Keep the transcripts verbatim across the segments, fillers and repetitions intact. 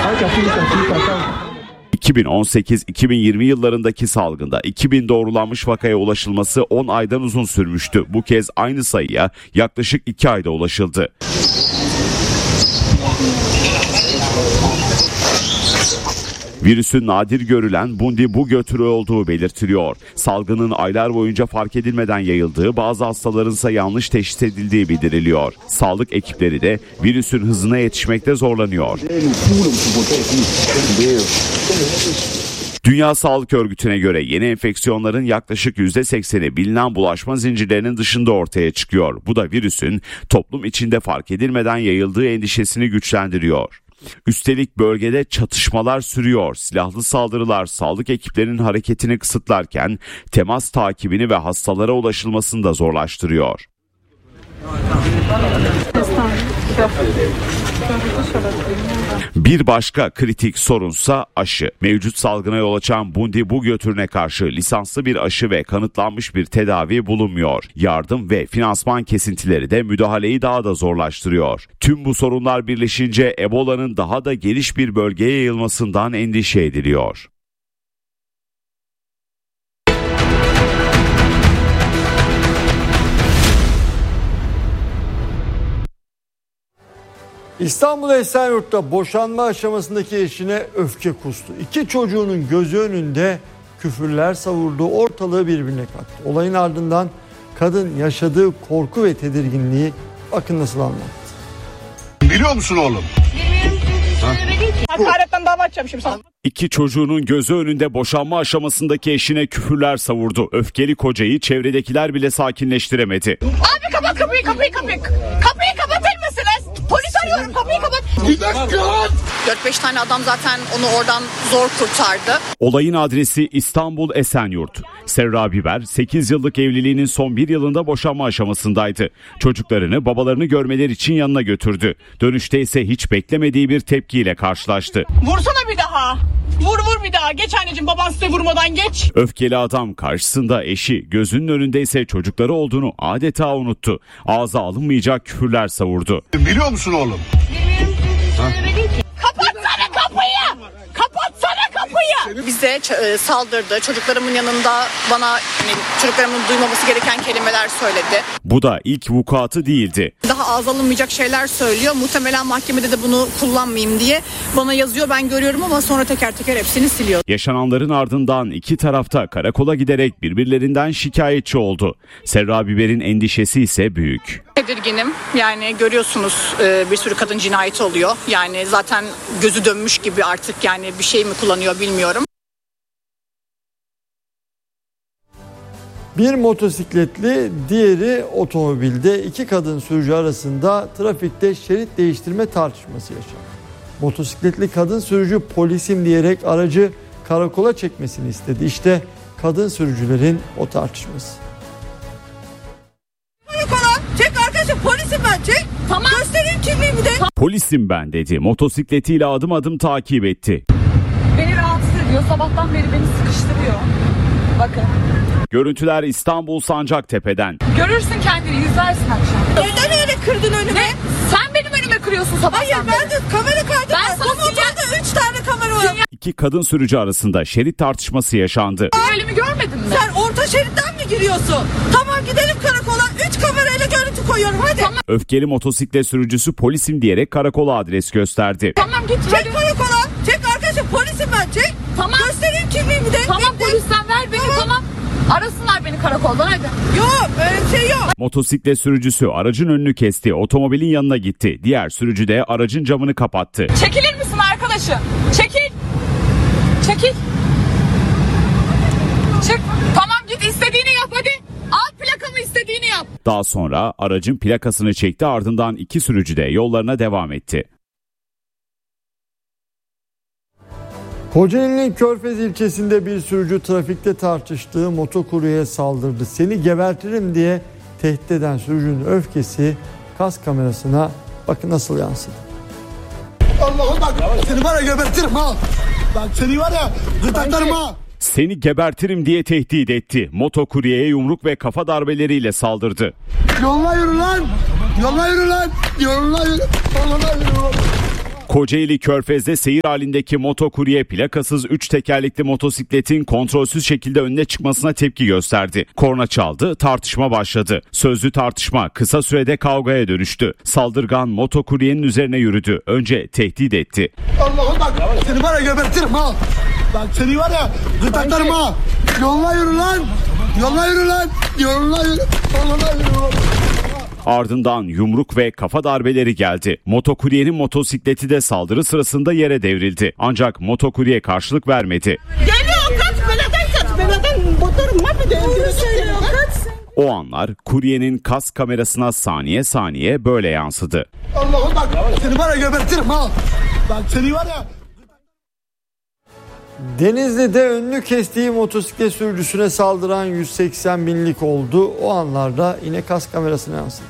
iki bin on sekiz iki bin yirmi yıllarındaki salgında iki bin doğrulanmış vakaya ulaşılması on aydan uzun sürmüştü. Bu kez aynı sayıya yaklaşık iki ayda ulaşıldı. Virüsün nadir görülen Bundibugyo türü olduğu belirtiliyor. Salgının aylar boyunca fark edilmeden yayıldığı, bazı hastaların ise yanlış teşhis edildiği bildiriliyor. Sağlık ekipleri de virüsün hızına yetişmekte zorlanıyor. Dünya Sağlık Örgütü'ne göre yeni enfeksiyonların yaklaşık yüzde sekseni bilinen bulaşma zincirlerinin dışında ortaya çıkıyor. Bu da virüsün toplum içinde fark edilmeden yayıldığı endişesini güçlendiriyor. Üstelik bölgede çatışmalar sürüyor. Silahlı saldırılar sağlık ekiplerinin hareketini kısıtlarken temas takibini ve hastalara ulaşılmasını da zorlaştırıyor. Bir başka kritik sorunsa aşı. Mevcut salgına yol açan Bundibugyo türüne karşı lisanslı bir aşı ve kanıtlanmış bir tedavi bulunmuyor. Yardım ve finansman kesintileri de müdahaleyi daha da zorlaştırıyor. Tüm bu sorunlar birleşince Ebola'nın daha da geniş bir bölgeye yayılmasından endişe ediliyor. İstanbul Esenyurt'ta boşanma aşamasındaki eşine öfke kustu. İki çocuğunun gözü önünde küfürler savurdu, ortalığı birbirine kattı. Olayın ardından kadın yaşadığı korku ve tedirginliği bakın nasıl anlattı. Biliyor musun oğlum? Hakaretten dava açacağım şimdi sana. İki çocuğunun gözü önünde boşanma aşamasındaki eşine küfürler savurdu. Öfkeli kocayı çevredekiler bile sakinleştiremedi. Abi kapat kapıyı kapıyı kapıyı. Kapıyı kapatır mısınız? Polis arıyorum, kapıyı kapat. Bir dakika. dört beş tane adam zaten onu oradan zor kurtardı. Olayın adresi İstanbul Esenyurt. Serra Biber sekiz yıllık evliliğinin son bir yılında boşanma aşamasındaydı. Çocuklarını babalarını görmeleri için yanına götürdü. Dönüşte ise hiç beklemediği bir tepkiyle karşılaştı. Vursana bir daha. Vur vur bir daha. Geç anneciğim, baban size vurmadan geç. Öfkeli adam karşısında eşi, gözünün önünde ise çocukları olduğunu adeta unuttu. Ağza alınmayacak küfürler savurdu. Biliyor musun oğlum? Kapatsana kapıyı. Kapatsana kapıyı. Bize ç- saldırdı. Çocuklarımın yanında bana hani, çocuklarımın duymaması gereken kelimeler söyledi. Bu da ilk vukuatı değildi. Daha ağza alınmayacak şeyler söylüyor. Muhtemelen mahkemede de bunu kullanmayayım diye bana yazıyor. Ben görüyorum ama sonra teker teker hepsini siliyor. Yaşananların ardından iki tarafta karakola giderek birbirlerinden şikayetçi oldu. Serra Biber'in endişesi ise büyük. Tedirginim. Yani görüyorsunuz bir sürü kadın cinayeti oluyor. Yani zaten gözü dönmüş gibi artık, yani bir şey mi kullanıyor bilmiyorum. Bir motosikletli, diğeri otomobilde, iki kadın sürücü arasında trafikte şerit değiştirme tartışması yaşandı. Motosikletli kadın sürücü polisim diyerek aracı karakola çekmesini istedi. İşte kadın sürücülerin o tartışması. Karakola çek arkadaşım, polisim ben, çek. Tamam. Göstereyim kimliğimi de. Polisim ben dedi. Motosikletiyle adım adım takip etti. Beni rahatsız ediyor. Sabahtan beri beni sıkıştırıyor. Bakın. Görüntüler İstanbul Sancaktepe'den. Görürsün kendini, yüzlersin akşam. Neden öyle kırdın önüme? Ne? Sen benim önüme kırıyorsun sabahtan Hayır, beri. Hayır, ben de kamera kaydı. Ben sana motorda üç tane kamera var. İki kadın sürücü arasında şerit tartışması yaşandı. Ölümü görmedin mi? Sen orta şeritten mi giriyorsun? Tamam, gidelim karakola. Üç kamerayla görüntü koyuyorum, hadi. Tamam. Öfkeli motosiklet sürücüsü polisim diyerek karakola adres gösterdi. Tamam, git. Çek karakola. Çek arkadaşım, polisim ben, çek. Tamam. Göstereyim kimliğimi de. Tamam, polisten ver beni, tamam. tamam. Arasınlar beni karakoldan, hadi. Yok, öyle şey yok. Motosiklet sürücüsü aracın önünü kesti, otomobilin yanına gitti. Diğer sürücü de aracın camını kapattı. Çekilir misin arkadaşım? Çekil. Çekil. Çık. Tamam, git istediğini yap hadi. Al plakamı, istediğini yap. Daha sonra aracın plakasını çekti, ardından iki sürücü de yollarına devam etti. Kocaeli'nin Körfez ilçesinde bir sürücü trafikte tartıştığı motokuryeye saldırdı. Seni gebertirim diye tehdit eden sürücünün öfkesi kas kamerasına bakın nasıl yansıdı. Allah'ım bak, seni var ya gebertirim ha. Bak seni var ya gırtlaklarım ha. Seni gebertirim diye tehdit etti. Motokuryeye yumruk ve kafa darbeleriyle saldırdı. Yolla yürü lan. Yolla yürü lan. Yolla yürü. Yolla yürü. Kocaeli Körfez'de seyir halindeki motokurye plakasız üç tekerlekli motosikletin kontrolsüz şekilde önüne çıkmasına tepki gösterdi. Korna çaldı, tartışma başladı. Sözlü tartışma kısa sürede kavgaya dönüştü. Saldırgan motokuryenin üzerine yürüdü. Önce tehdit etti. Allah'ım bak seni var ya gebertirim ha. Bak seni var ya gırtlaklarım ha. Yolla yürü lan. Yolla yürü lan. Yolla yürü. Yolla yürü lan. Ardından yumruk ve kafa darbeleri geldi. Motokuryenin motosikleti de saldırı sırasında yere devrildi. Ancak motokurye karşılık vermedi. Geliyor kaç beleden kaç beleden motorum var bir de öldürüyor kaç. O anlar kuryenin kas kamerasına saniye saniye böyle yansıdı. Allah'ım bak seni var ya gebertirim ha. Bak seni var ya. Denizli'de önünü kestiği motosiklet sürücüsüne saldıran yüz seksen binlik oldu. O anlarda yine kas kamerasına yansıdı.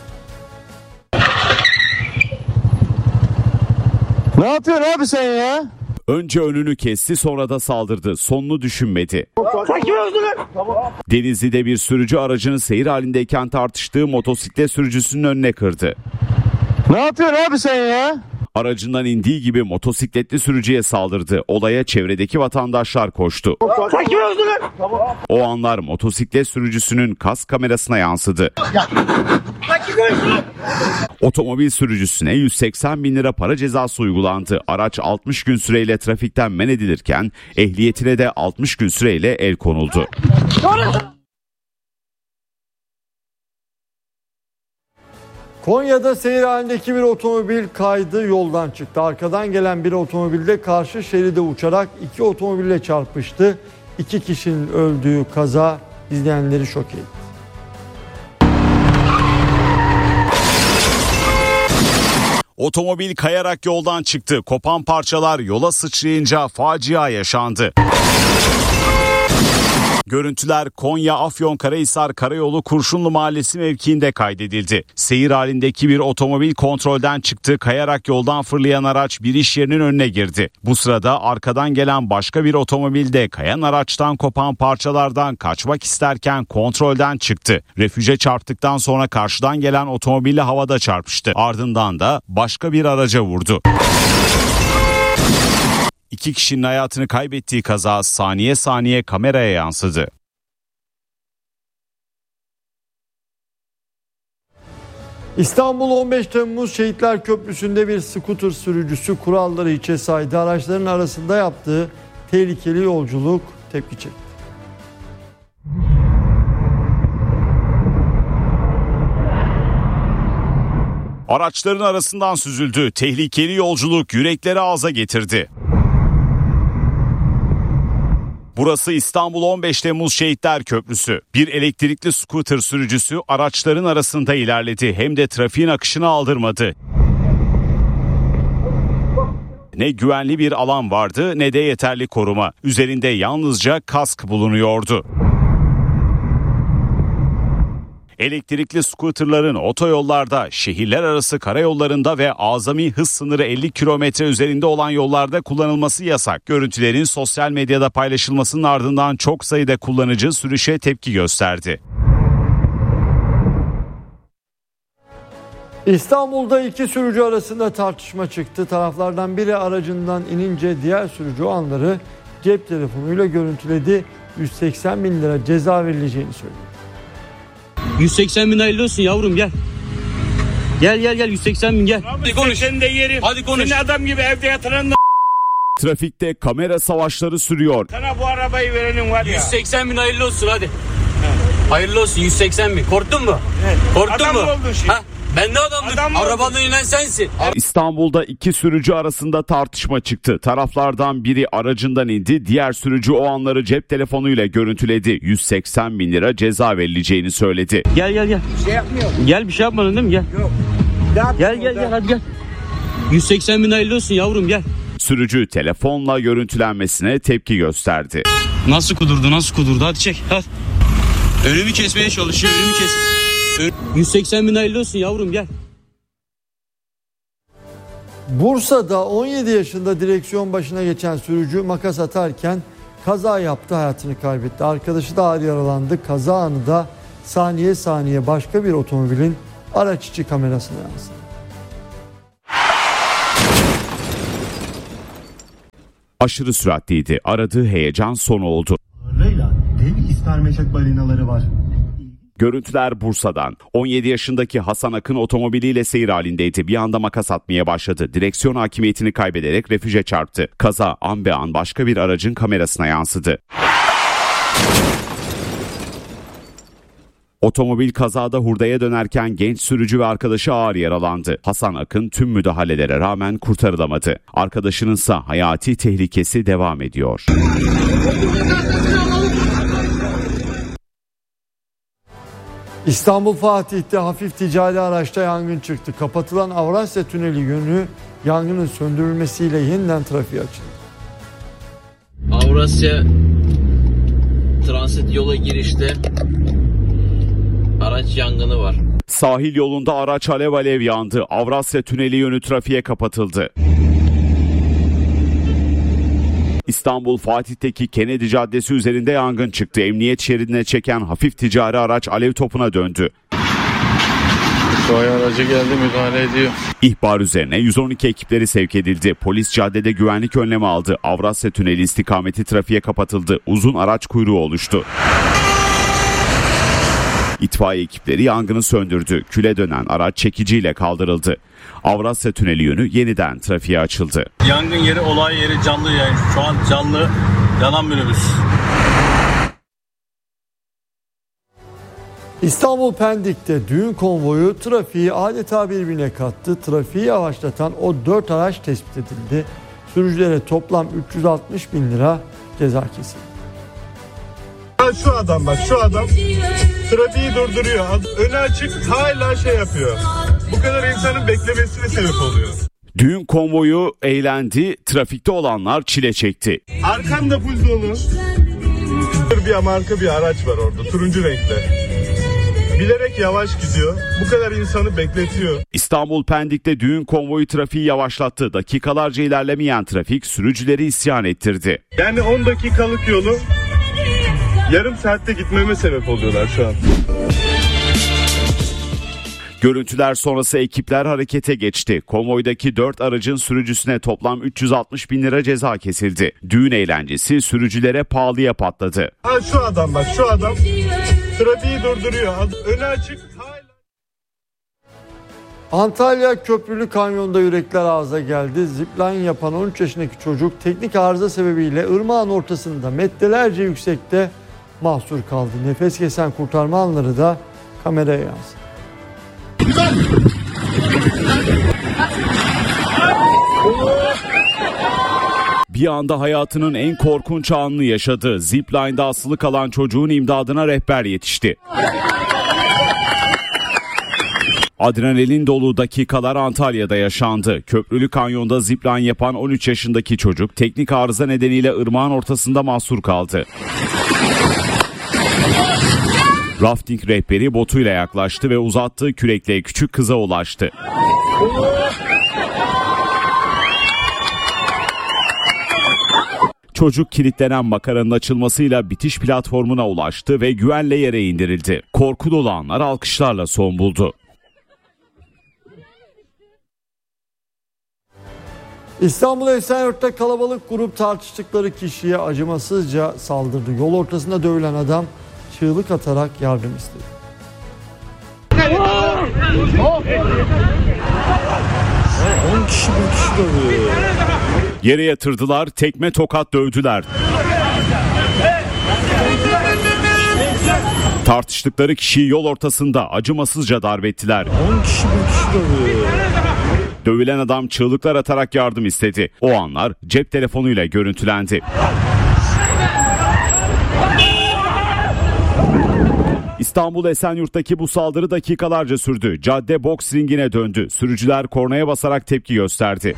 Ne yapıyorsun abi sen ya? Önce önünü kesti, sonra da saldırdı. Sonunu düşünmedi. Denizli'de bir sürücü aracını seyir halindeyken tartıştığı motosiklet sürücüsünün önüne kırdı. Ne yapıyorsun abi sen ya? Aracından indiği gibi motosikletli sürücüye saldırdı. Olaya çevredeki vatandaşlar koştu. O anlar motosiklet sürücüsünün kas kamerasına yansıdı. Otomobil sürücüsüne yüz seksen bin lira para cezası uygulandı. Araç altmış gün süreyle trafikten men edilirken ehliyetine de altmış gün süreyle el konuldu. Konya'da seyir halindeki bir otomobil kaydı, yoldan çıktı. Arkadan gelen bir otomobilde karşı şeride uçarak iki otomobille çarpıştı. İki kişinin öldüğü kaza izleyenleri şok etti. Otomobil kayarak yoldan çıktı. Kopan parçalar yola sıçrayınca facia yaşandı. Görüntüler Konya Afyonkarahisar Karayolu Kurşunlu Mahallesi mevkiinde kaydedildi. Seyir halindeki bir otomobil kontrolden çıktı. Kayarak yoldan fırlayan araç bir iş yerinin önüne girdi. Bu sırada arkadan gelen başka bir otomobil de kayan araçtan kopan parçalardan kaçmak isterken kontrolden çıktı. Refüje çarptıktan sonra karşıdan gelen otomobille havada çarpıştı. Ardından da başka bir araca vurdu. İki kişinin hayatını kaybettiği kaza saniye saniye kameraya yansıdı. İstanbul on beş Temmuz Şehitler Köprüsü'nde bir skuter sürücüsü kuralları hiçe saydı. Araçların arasında yaptığı tehlikeli yolculuk tepki çekti. Araçların arasından süzüldü. Tehlikeli yolculuk yürekleri ağza getirdi. Burası İstanbul on beş Temmuz Şehitler Köprüsü. Bir elektrikli scooter sürücüsü araçların arasında ilerledi. Hem de trafiğin akışını aldırmadı. Ne güvenli bir alan vardı ne de yeterli koruma. Üzerinde yalnızca kask bulunuyordu. Elektrikli scooterların otoyollarda, şehirler arası karayollarında ve azami hız sınırı elli kilometre üzerinde olan yollarda kullanılması yasak. Görüntülerin sosyal medyada paylaşılmasının ardından çok sayıda kullanıcı sürüşe tepki gösterdi. İstanbul'da iki sürücü arasında tartışma çıktı. Taraflardan biri aracından inince diğer sürücü o anları cep telefonuyla görüntüledi. yüz seksen bin lira ceza verileceğini söyledi. yüz seksen bin hayırlı olsun yavrum, gel. Gel gel gel yüz seksen bin gel. Hadi konuş. Sen de yerim. Hadi konuş. Seni adam gibi evde yatıran da... Trafikte kamera savaşları sürüyor. Sana bu arabayı verenin var ya. yüz seksen bin hayırlı olsun hadi. Evet. Hayırlı olsun yüz seksen bin. Korktun mu? Evet. Korktun Adam mu? oldun şimdi. Ha? Ben de adamdım. Adam Arabadan inen sensin. İstanbul'da iki sürücü arasında tartışma çıktı. Taraflardan biri aracından indi, diğer sürücü o anları cep telefonuyla görüntüledi. yüz seksen bin lira ceza verileceğini söyledi. Gel gel gel. Bir şey yapmıyor. Gel bir şey yapmadın değil mi? Gel. Yok. Gel gel gel hadi gel. yüz seksen bin hayırlı olsun yavrum, gel. Sürücü telefonla görüntülenmesine tepki gösterdi. Nasıl kudurdu nasıl kudurdu, hadi çek hadi. Önümü kesmeye çalışıyor, önümü kes. yüz seksen bin hayırlı olsun yavrum, gel. Bursa'da on yedi yaşında direksiyon başına geçen sürücü makas atarken kaza yaptı, hayatını kaybetti. Arkadaşı da ağır yaralandı. Kaza anı da saniye saniye başka bir otomobilin araç içi kamerasına yansıdı. Aşırı süratliydi. Aradığı heyecan sonu oldu. Ağırlığıyla dev ispermeçet balinaları var. Görüntüler Bursa'dan. on yedi yaşındaki Hasan Akın otomobiliyle seyir halindeydi. Bir anda makas atmaya başladı. Direksiyon hakimiyetini kaybederek refüje çarptı. Kaza an be an başka bir aracın kamerasına yansıdı. Otomobil kazada hurdaya dönerken genç sürücü ve arkadaşı ağır yaralandı. Hasan Akın tüm müdahalelere rağmen kurtarılamadı. Arkadaşınınsa hayati tehlikesi devam ediyor. İstanbul Fatih'te hafif ticari araçta yangın çıktı. Kapatılan Avrasya Tüneli yönü yangının söndürülmesiyle yeniden trafiğe açıldı. Avrasya transit yola girişte araç yangını var. Sahil yolunda araç alev alev yandı. Avrasya Tüneli yönü trafiğe kapatıldı. İstanbul Fatih'teki Kennedy Caddesi üzerinde yangın çıktı. Emniyet şeridine çeken hafif ticari araç alev topuna döndü. İtfaiye aracı geldi, müdahale ediyor. İhbar üzerine yüz on iki ekipleri sevk edildi. Polis caddede güvenlik önlemi aldı. Avrasya Tüneli istikameti trafiğe kapatıldı. Uzun araç kuyruğu oluştu. İtfaiye ekipleri yangını söndürdü. Küle dönen araç çekiciyle kaldırıldı. Avrasya Tüneli yönü yeniden trafiğe açıldı. Yangın yeri, olay yeri canlı yani. Şu an canlı yanan minibüs. İstanbul Pendik'te düğün konvoyu trafiği adeta birbirine kattı. Trafiği yavaşlatan o dört araç tespit edildi. Sürücülere toplam üç yüz altmış bin lira ceza kesildi. Şu adam bak şu adam trafiği durduruyor. Önü açık hala şey yapıyor. Bu kadar insanın beklemesine sebep oluyor. Düğün konvoyu eğlendi, trafikte olanlar çile çekti. Arkanda full dolu. Bir marka bir araç var orada turuncu renkli. Bilerek yavaş gidiyor. Bu kadar insanı bekletiyor. İstanbul Pendik'te düğün konvoyu trafiği yavaşlattı. Dakikalarca ilerlemeyen trafik sürücüleri isyan ettirdi. Yani on dakikalık yolu yarım saatte gitmeme sebep oluyorlar şu an. Görüntüler sonrası ekipler harekete geçti. Konvoydaki dört aracın sürücüsüne toplam üç yüz altmış bin lira ceza kesildi. Düğün eğlencesi sürücülere pahalıya patladı. Ha şu adam bak şu adam trafiği durduruyor. Önü açık hala. Antalya Köprülü Kanyon'da yürekler ağza geldi. Zipline yapan on üç yaşındaki çocuk teknik arıza sebebiyle ırmağın ortasında metrelerce yüksekte mahsur kaldı. Nefes kesen kurtarma anları da kameraya yansıdı. Bir anda hayatının en korkunç anını yaşadı. Zipline'da asılı kalan çocuğun imdadına rehber yetişti. Adrenalin dolu dakikalar Antalya'da yaşandı. Köprülü Kanyon'da zipline yapan on üç yaşındaki çocuk teknik arıza nedeniyle ırmağın ortasında mahsur kaldı. Rafting rehberi botuyla yaklaştı ve uzattığı kürekle küçük kıza ulaştı. Çocuk kilitlenen makaranın açılmasıyla bitiş platformuna ulaştı ve güvenle yere indirildi. Korku dolu anlar alkışlarla son buldu. İstanbul Esenyurt'ta kalabalık grup tartıştıkları kişiye acımasızca saldırdı. Yol ortasında dövülen adam çığlık atarak yardım istedi. on kişi bu kişi dövüyor. Yere yatırdılar, tekme tokat dövdüler. Tartıştıkları kişiyi yol ortasında acımasızca darp ettiler. on kişi bu kişi dövüyor. Dövülen adam çığlıklar atarak yardım istedi. O anlar cep telefonuyla görüntülendi. İstanbul Esenyurt'taki bu saldırı dakikalarca sürdü. Cadde boks ringine döndü. Sürücüler kornaya basarak tepki gösterdi.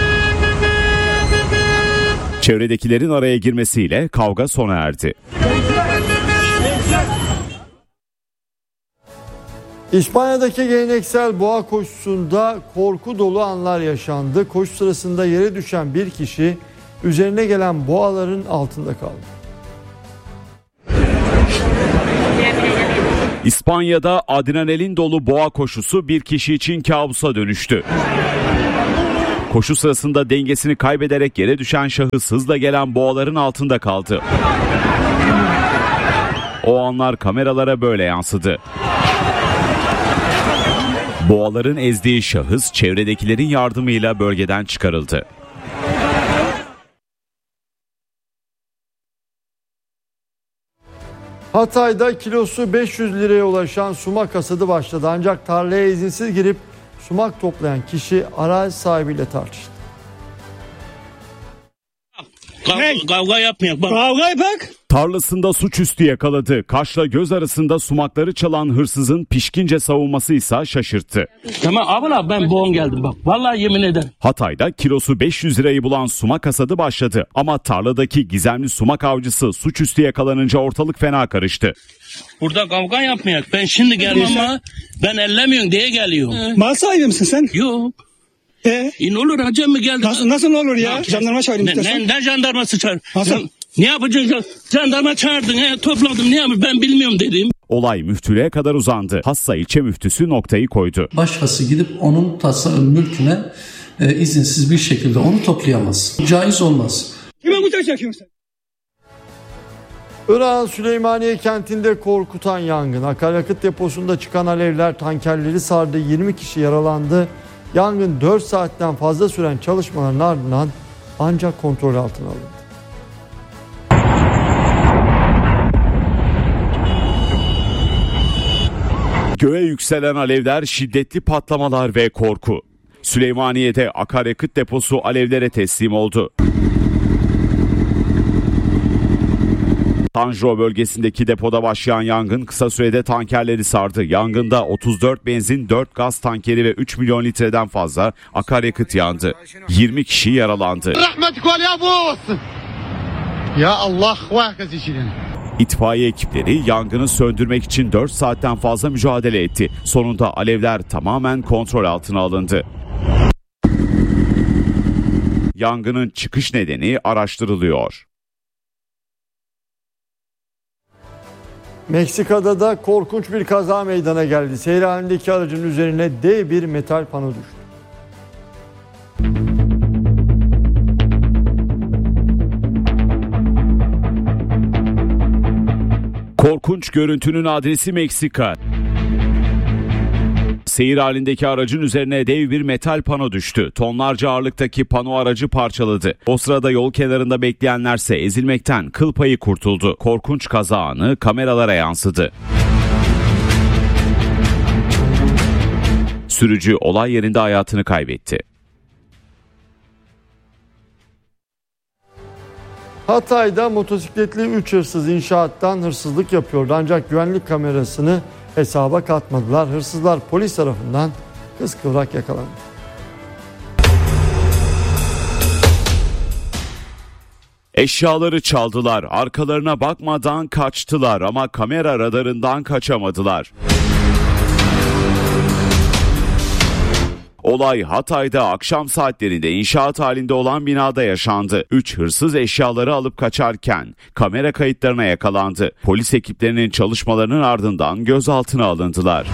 Çevredekilerin araya girmesiyle kavga sona erdi. İspanya'daki geleneksel boğa koşusunda korku dolu anlar yaşandı. Koşu sırasında yere düşen bir kişi üzerine gelen boğaların altında kaldı. Koşu sırasında dengesini kaybederek yere düşen şahıs hızla gelen boğaların altında kaldı. O anlar kameralara böyle yansıdı. Boğaların ezdiği şahıs çevredekilerin yardımıyla bölgeden çıkarıldı. Hatay'da kilosu beş yüz liraya ulaşan sumak hasadı başladı. Ancak tarlaya izinsiz girip sumak toplayan kişi arazi sahibiyle tartıştı. Kavga, kavga yapmayak bak. Kavga bak. Tarlasında suçüstü yakaladı. Kaşla göz arasında sumakları çalan hırsızın pişkince savunması ise şaşırttı. Tamam abla ben boğum geldim bak. Vallahi yemin ederim. Hatay'da kilosu beş yüz lirayı bulan sumak hasadı başladı. Ama tarladaki gizemli sumak avcısı suçüstü yakalanınca ortalık fena karıştı. Burada kavga yapmayak. Ben şimdi gelmem ama ben ellemiyorum diye geliyorum. Ee, Mal sahibi misin sen? Yok. Ee? E ne olur hacım mı geldi? Nasıl, nasıl olur ya? Ha, Jandarma çağırayım ne, istersen. ne, ne jandarması çağır? Nasıl? Ne, ne yapacaksın? Jandarma çağırdın. He, topladım. Ne yapayım? Ben bilmiyorum dedim. Olay müftülüğe kadar uzandı. Hassa ilçe müftüsü noktayı koydu. Başkası gidip onun tasarım mülküne e, izinsiz bir şekilde onu toplayamaz. Caiz olmaz. Kime muhtaç yapıyorsun? Irak'ın Süleymaniye kentinde korkutan yangın. Akaryakıt deposunda çıkan alevler tankerleri sardı. yirmi kişi yaralandı. Yangın dört saatten fazla süren çalışmaların ardından ancak kontrol altına alındı. Göğe yükselen alevler, şiddetli patlamalar ve korku. Süleymaniye'de akaryakıt deposu alevlere teslim oldu. Tanjro bölgesindeki depoda başlayan yangın kısa sürede tankerleri sardı. Yangında otuz dört benzin, dört gaz tankeri ve üç milyon litreden fazla akaryakıt yandı. yirmi kişi yaralandı. Ya Allah İtfaiye ekipleri yangını söndürmek için dört saatten fazla mücadele etti. Sonunda alevler tamamen kontrol altına alındı. Yangının çıkış nedeni araştırılıyor. Meksika'da da korkunç bir kaza meydana geldi. Seyir halindeki aracın üzerine dev bir metal pano düştü. Korkunç görüntünün adresi Meksika. Seyir halindeki aracın üzerine dev bir metal pano düştü. Tonlarca ağırlıktaki pano aracı parçaladı. O sırada yol kenarında bekleyenlerse ezilmekten kıl payı kurtuldu. Korkunç kaza anı kameralara yansıdı. Sürücü olay yerinde hayatını kaybetti. Hatay'da motosikletli üç hırsız inşaattan hırsızlık yapıyordu. Ancak güvenlik kamerasını hesaba katmadılar. Hırsızlar polis tarafından kıskıvrak yakalandı. Eşyaları çaldılar, arkalarına bakmadan kaçtılar ama kamera radarından kaçamadılar. Olay Hatay'da akşam saatlerinde inşaat halinde olan binada yaşandı. Üç hırsız eşyaları alıp kaçarken kamera kayıtlarına yakalandı. Polis ekiplerinin çalışmalarının ardından gözaltına alındılar.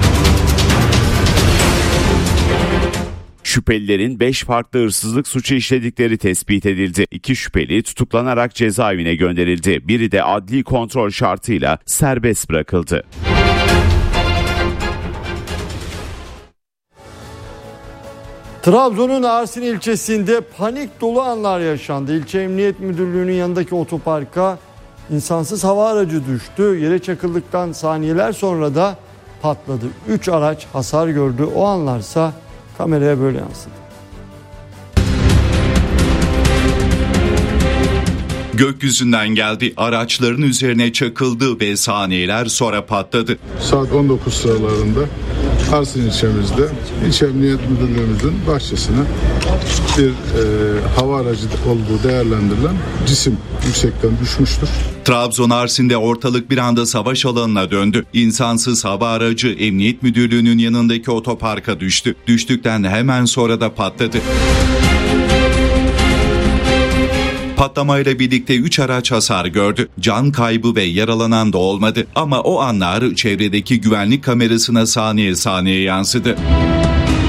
Şüphelilerin beş farklı hırsızlık suçu işledikleri tespit edildi. İki şüpheli tutuklanarak cezaevine gönderildi. Biri de adli kontrol şartıyla serbest bırakıldı. Trabzon'un Arsin ilçesinde panik dolu anlar yaşandı. İlçe Emniyet Müdürlüğü'nün yanındaki otoparka insansız hava aracı düştü. Yere çakıldıktan saniyeler sonra da patladı. üç araç hasar gördü. O anlarsa kameraya böyle yansıdı. Gökyüzünden geldi, araçların üzerine çakıldı ve saniyeler sonra patladı. Saat on dokuz sıralarında Arsin ilçemizde İlçe Emniyet Müdürlüğümüzün bahçesine bir e, hava aracı olduğu değerlendirilen cisim yüksekten düşmüştür. Trabzon Arsin'de ortalık bir anda savaş alanına döndü. İnsansız hava aracı Emniyet Müdürlüğü'nün yanındaki otoparka düştü. Düştükten hemen sonra da patladı. Patlamayla birlikte üç araç hasar gördü. Can kaybı ve yaralanan da olmadı. Ama o anlar çevredeki güvenlik kamerasına saniye saniye yansıdı.